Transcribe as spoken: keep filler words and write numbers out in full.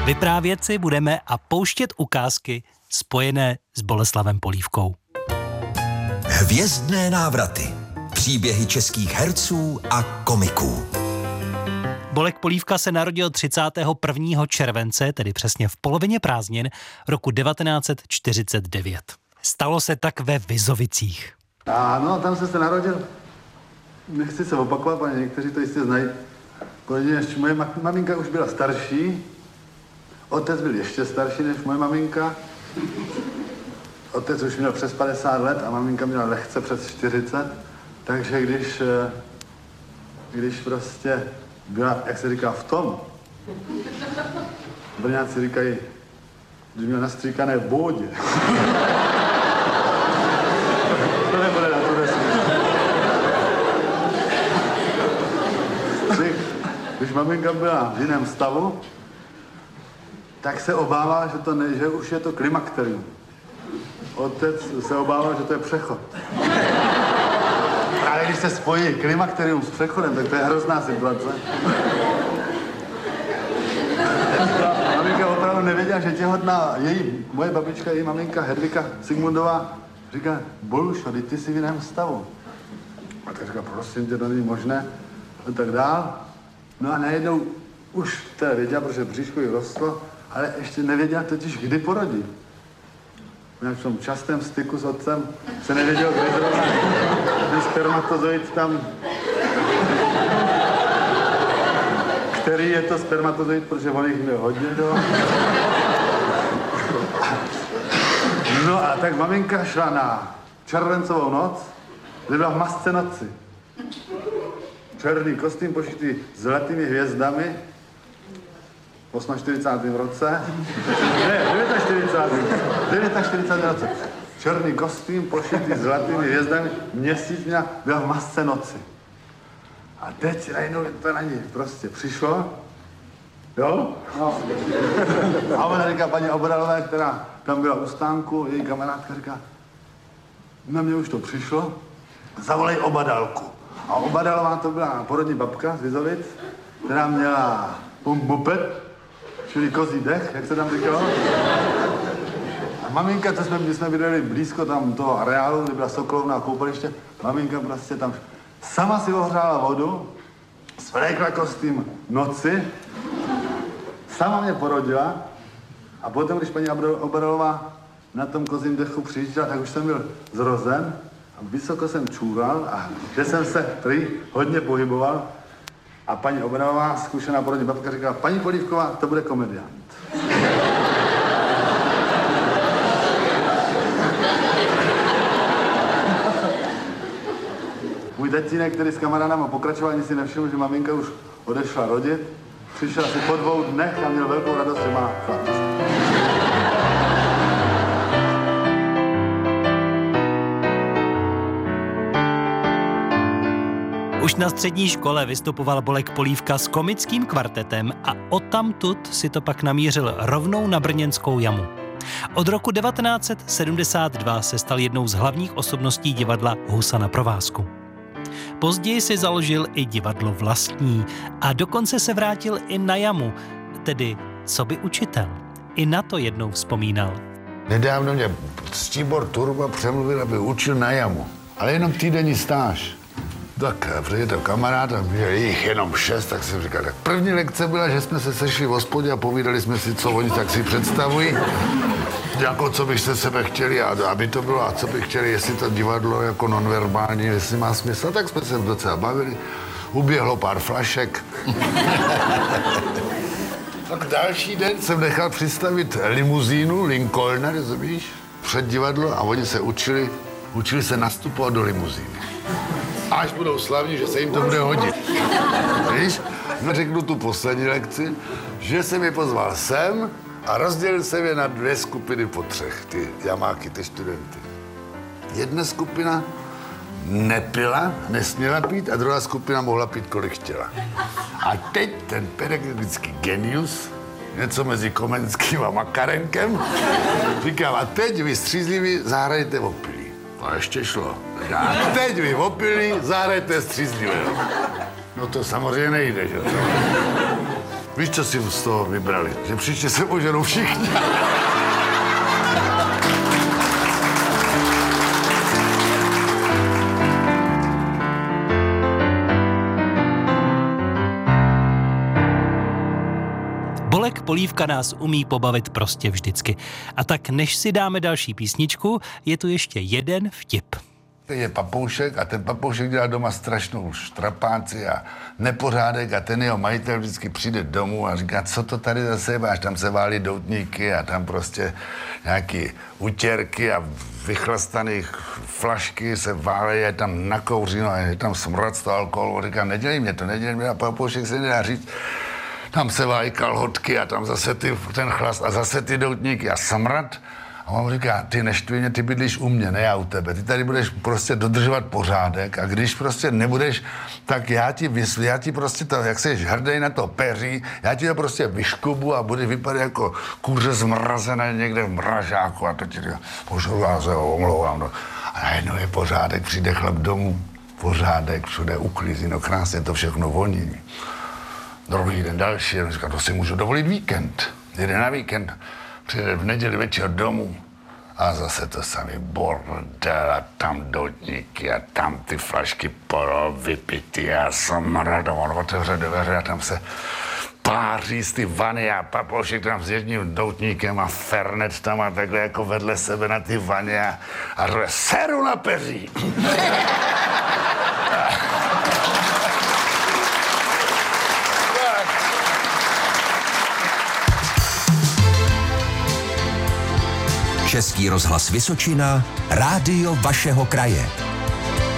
Vyprávět si budeme a pouštět ukázky spojené s Boleslavem Polívkou. Hvězdné návraty. Příběhy českých herců a komiků. Bolek Polívka se narodil třicátého prvního července, tedy přesně v polovině prázdnin roku devatenáct set čtyřicet devět. Stalo se tak ve Vizovicích. Ano, tam jsem se narodil. Nechci se opakovat, ale někteří to jistě znají. Protože moje maminka už byla starší, otec byl ještě starší než moje maminka. Otec už měl přes padesát let a maminka měla lehce přes čtyřicet. Takže když, když prostě byla, jak se říká, v tom, Brňáci říkají, že měl nastříkané bódě. To nebude na tu desku. Když maminka byla v jiném stavu, tak se obával, že, to ne, že už je to klimakterium. Otec se obával, že to je přechod. Ale když se spojí klimakterium s přechodem, tak to je hrozná situace. Maminka opravdu nevěděla, že těhotná její, moje babička, její maminka Hedvika Sigmundová, říká, Bolušo, ty jsi v jiném stavu. A tak říká, prosím tě, to není možné. A tak dál. No a najednou už teda věděla, protože bříško jí rostlo, ale ještě nevěděla totiž, kdy porodí. V tom častém styku s otcem se nevěděl, kde zrovna ten spermatozoid tam... Který je to spermatozoid, protože on jich měl hodně, do. No a tak maminka šla na červencovou noc, kde byla v masce noci. Černý kostým pošitý zlatými hvězdami v čtyřicátém osmém roce. Ne, čtyřicátém devátém. čtyřicátém roce. Černý kostým pošitý zlatými hvězdami, měsíc měla, byla v masce noci. A teď najednou to na ní prostě přišlo. Jo? No. A ona říká, paní Obradové, která tam byla u stánku, její kamarádka říká, na mě už to přišlo, zavolej Obadalku. A Obadalová to byla porodní babka z Vizovic, která měla moped, čili kozí dech, jak se tam říkalo. A maminka, co jsme, když jsme bydleli blízko tam toho areálu, kde byla Sokolovna a koupaliště, maminka prostě tam sama si ohřála vodu, svlékla kostým noci, sama mě porodila a potom, když paní Obadalová na tom kozím dechu přijížděla, tak už jsem byl zrozen a vysoko jsem čůral a kde jsem se prý hodně pohyboval a paní Obadalová, zkušená porodní babka, říkala, paní Polívková, to bude komediant. Můj tatínek, který s kamarádama pokračoval, ani si nevšiml, že maminka už odešla rodit. Přišel asi po dvou dnech a měl velkou radost, že má chlapce. Už na střední škole vystupoval Bolek Polívka s komickým kvartetem a odtamtud si to pak namířil rovnou na brněnskou jamu. Od roku devatenáct set sedmdesát dva se stal jednou z hlavních osobností divadla Husa na provázku. Později si založil i divadlo vlastní a dokonce se vrátil i na jamu, tedy coby učitel. I na to jednou vzpomínal. Nedávno mě Ctibor Turba přemluvil, aby učil na jamu, ale jenom týdenní stáž. Tak, protože to kamarád, a měl jich jenom šest, tak jsem říkal, tak první lekce byla, že jsme se sešli v hospodě a povídali jsme si, co oni tak si představují. Jako, co bych se sebe chtěli, a aby to bylo, a co bych chtěli, jestli to divadlo jako nonverbální, jestli má smysl, tak jsme se docela bavili. Uběhlo pár flašek. Tak další den jsem nechal přistavit limuzínu, Lincolna, rozumíš, před divadlo a oni se učili, učili se nastupovat do limuzíny. Až budou slavní, že se jim to bude hodit. Víš? No řeknu tu poslední lekci, že jsem je pozval sem a rozdělil jsem je na dvě skupiny po třech, ty jamáky, ty studenty. Jedna skupina nepila, nesměla pít a druhá skupina mohla pít, kolik chtěla. A teď ten pedagogický genius, něco mezi Komenským a Makarenkem, říkal, a teď vy střízliví zahrajte opilí. A ještě šlo. A teď vy opilí zahrajte střízlivé. No to samozřejmě nejde, že to. Víš, co si z toho vybrali? Že příště se požerou všichni. Bolek Polívka nás umí pobavit prostě vždycky. A tak než si dáme další písničku, je tu ještě jeden vtip. Je papoušek a ten papoušek dělá doma strašnou štrapáci a nepořádek a ten jeho majitel vždycky přijde domů a říká, co to tady zase máš, tam se válí doutníky a tam prostě nějaký utěrky a vychlastané flašky se válejí, je tam nakouřeno a je tam smrad z toho alkoholu. Říká, nedělej mě to, nedělej mě a papoušek se nedá říct. Tam se válí kalhotky a tam zase ty, ten chlast a zase ty doutníky a smrad. A on říká, ty neštvině, ty bydlíš u mě, ne já u tebe. Ty tady budeš prostě dodržovat pořádek a když prostě nebudeš, tak já ti vysvětlím, já ti prostě to, jak jsi hrdej na to peří, já ti to prostě vyškubu a budeš vypadat jako kůře zmrazené někde v mražáku a to ti říká, pošlu, já se ho omlouvám. No. A najednou je pořádek, přijde chlap domů, pořádek, všude uklízí, no krásně to všechno voní. Druhý den další, on říká, to si můžu dovolit víkend. Jde na víkend, přijde v neděli večer domů a zase to samý bordel a tam doutníky a tam ty flašky polo vypitý a smrad, on otevře dveře a tam se páří z ty vany a papoušek tam s jedním doutníkem a Fernet tam a takhle jako vedle sebe na ty vaně a, a řve, seru na peří. Český rozhlas Vysočina, rádio vašeho kraje.